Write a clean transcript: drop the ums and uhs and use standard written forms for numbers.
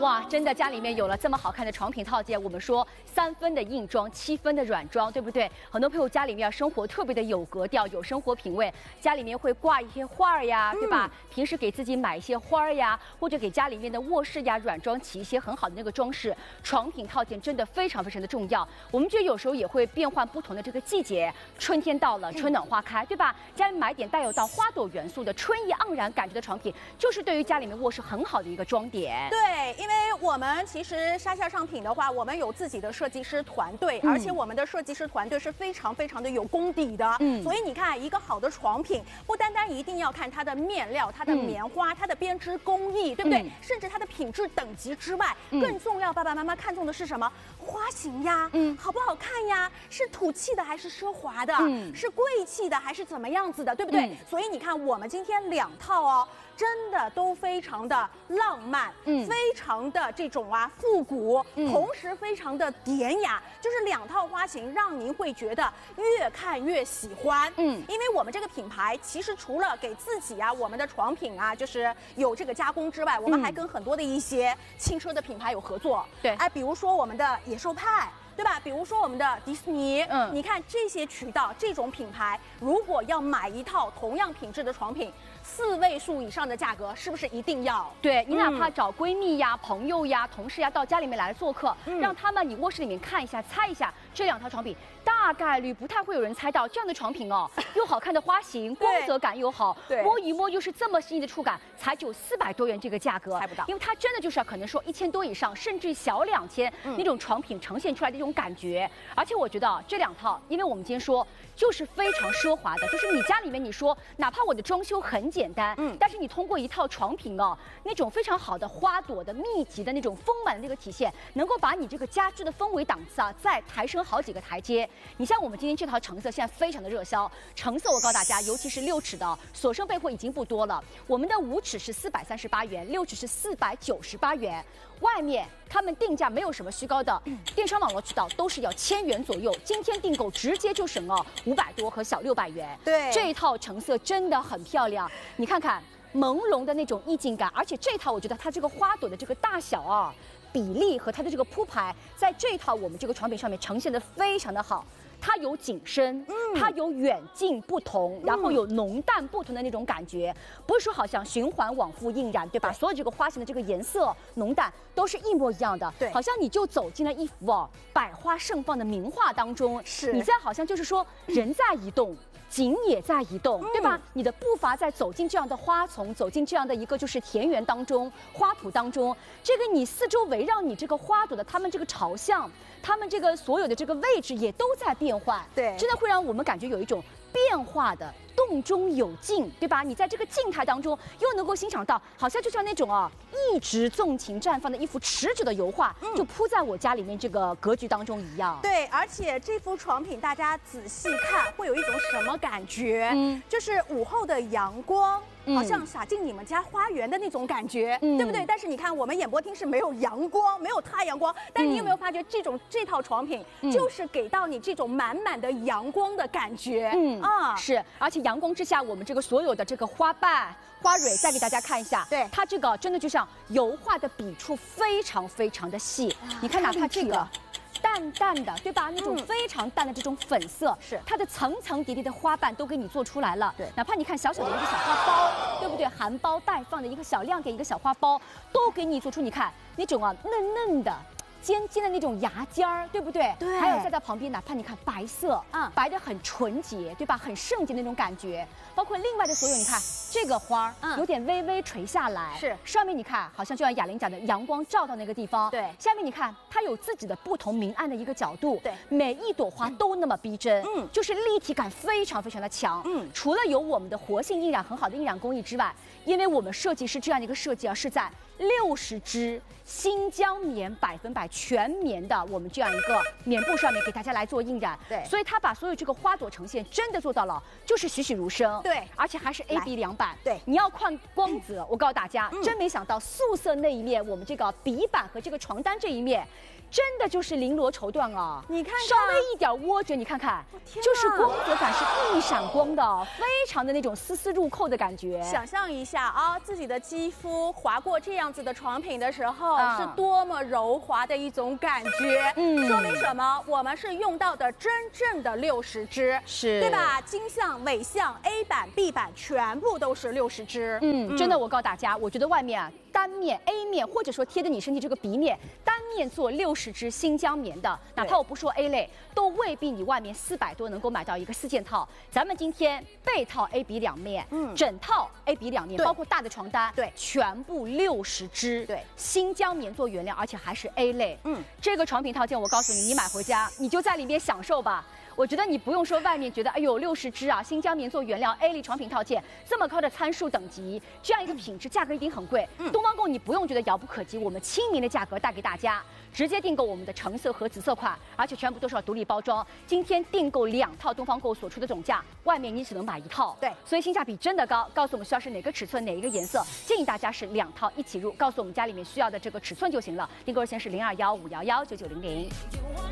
哇，真的家里面有了这么好看的床品套件，我们说3分的硬装，7分的软装，对不对？很多朋友家里面生活特别的有格调，有生活品味，家里面会挂一些画儿呀，对吧？平时给自己买一些花儿呀，或者给家里面的卧室呀软装起一些很好的那个装饰。床品套件真的非常非常的重要。我们觉得有时候也会变换不同的这个季节，春天到了，春暖花开，对吧？家里买点带有到花朵元素的春意盎然感觉的床品，就是对于家里面卧室很好的一个装点。 对，因为我们其实沙夏上品的话，我们有自己的设计师团队，而且我们的设计师团队是非常非常的有功底的。所以你看，一个好的床品，不单单一定要看它的面料、它的棉花、它的编织工艺，对不对？甚至它的品质等级之外，更重要，爸爸妈妈看重的是什么？花型呀，好不好看呀？是土气的还是奢华的？是贵气的还是怎么样子的，对不对？所以你看，我们今天2套哦。真的都非常的浪漫，非常的这种复古，同时非常的典雅，就是2套花型让您会觉得越看越喜欢。因为我们这个品牌其实除了给自己我们的床品就是有这个加工之外，我们还跟很多的一些轻奢的品牌有合作。对，比如说我们的野兽派。对吧？比如说我们的迪士尼，你看这些渠道，这种品牌，如果要买一套同样品质的床品，4位数以上的价格，是不是一定要？ 对，你哪怕找闺蜜呀、朋友呀、同事呀到家里面来做客，让他们你卧室里面看一下、猜一下这2套床品，大概率不太会有人猜到这样的床品哦，又好看的花型，光泽感又好，摸一摸又是这么细腻的触感，才就400多元这个价格，猜不到，因为它真的就是可能说1000多以上，甚至小2000那种床品呈现出来的。这种感觉，而且我觉得这2套，因为我们今天说就是非常奢华的，就是你家里面你说哪怕我的装修很简单，但是你通过一套床品那种非常好的花朵的密集的那种丰满的那个体现，能够把你这个家居的氛围档次再抬升好几个台阶。你像我们今天这套橙色现在非常的热销，橙色我告诉大家，尤其是6尺的所剩备货已经不多了，我们的5尺是438元，6尺是498元。外面他们定价没有什么虚高的，电商网络渠道都是要1000元左右，今天订购直接就省500多和小600元。对，这一套橙色真的很漂亮，你看看朦胧的那种意境感，而且这套我觉得它这个花朵的这个大小比例和它的这个铺排，在这套我们这个床品上面呈现的非常的好。它有景深，它有远近不同，然后有浓淡不同的那种感觉，不是说好像循环往复印染，对吧？所有这个花型的这个颜色浓淡都是一模一样的，对，好像你就走进了一幅百花盛放的名画当中，是你在好像就是说人在移动。景也在移动，对吧？你的步伐在走进这样的花丛，走进这样的一个就是田园当中、花圃当中，这个你四周围绕你这个花朵的它们这个朝向，它们这个所有的这个位置也都在变换，对，真的会让我们感觉有一种变化的。动中有静，对吧？你在这个静态当中，又能够欣赏到，好像就像那种一直纵情绽放的一幅持久的油画，就铺在我家里面这个格局当中一样。 对，而且这幅床品大家仔细看，会有一种什么感觉？就是午后的阳光。好像洒进你们家花园的那种感觉，对不对？但是你看，我们演播厅是没有阳光，没有太阳光。但你有没有发觉，这套床品就是给到你这种满满的阳光的感觉？ 是，而且阳光之下，我们这个所有的这个花瓣、花蕊，再给大家看一下，对，它这个真的就像油画的笔触，非常非常的细。你看，哪怕这个。淡淡的，对吧？那种非常淡的这种粉色，是它的层层叠叠的花瓣都给你做出来了。对，哪怕你看小小的一个小花苞，对不对？含苞待放的一个小亮点，一个小花苞，都给你做出你看那种嫩嫩的。尖尖的那种牙尖儿，对不对？对。还有再到旁边，哪怕你看白色，白的很纯洁，对吧？很圣洁那种感觉。包括另外的所有，你看这个花有点微微垂下来，是上面你看，好像就像雅玲讲的，阳光照到那个地方。对。下面你看，它有自己的不同明暗的一个角度。对。每一朵花都那么逼真，就是立体感非常非常的强。除了有我们的活性印染很好的印染工艺之外，因为我们设计师这样的一个设计是在60支新疆棉100% 全棉的我们这样一个棉布上面给大家来做印染。 对， 所以它把所有这个花朵呈现真的做到了，就是栩栩如生。 对， 而且还是 AB 2版。 对， 你要看光泽，我告诉大家，真没想到素色那一面，我们这个笔板和这个床单这一面。真的就是绫罗绸缎啊！ 你看， 稍微一点窝折，你看看，就是光泽感是熠闪光的，非常的那种丝丝入扣的感觉。 想象一下啊，自己的肌肤划过这样子的床品的时候，是多么柔滑的一种感觉。说明什么？我们是用到的真正的60支， 是对吧？金项、尾项、A 版、B 版全部都是60支。 真的，我告诉大家，我觉得外面啊，单面 A 面或者说贴着你身体这个鼻面，单面做60支新疆棉的，哪怕我不说 A 类，都未必你外面400多能够买到一个4件套。咱们今天被套 A 鼻2面，整套 A 鼻2面，包括大的床单， 对， 全部60支， 对， 新疆棉做原料，而且还是 A 类。这个床品套件，我告诉你，你买回家你就在里面享受吧。我觉得你不用说外面觉得哎呦60支啊，新疆棉做原料 A 类床品套件这么高的参数等级，这样一个品质价格一定很贵。东方购你不用觉得遥不可及，我们亲民的价格带给大家，直接订购我们的橙色和紫色款，而且全部都是要独立包装。今天订购2套东方购所出的总价，外面你只能买1套， 对， 所以性价比真的高。告诉我们需要是哪个尺寸哪一个颜色，建议大家是2套一起入，告诉我们家里面需要的这个尺寸就行了。订购热线是0215119900。